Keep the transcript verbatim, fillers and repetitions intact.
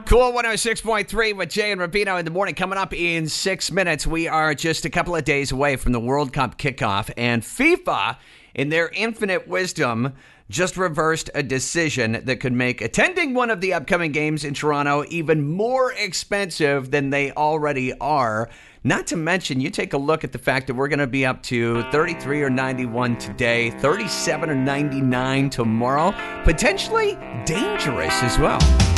Cool one oh six point three with Jay and Rubino in the morning. Coming up in six minutes, we are just a couple of days away from the World Cup kickoff, and FIFA, in their infinite wisdom, just reversed a decision that could make attending one of the upcoming games in Toronto even more expensive than they already are. Not to mention, you take a look at the fact that we're going to be up to thirty-three or ninety-one today, thirty-seven or ninety-nine tomorrow. Potentially dangerous as well.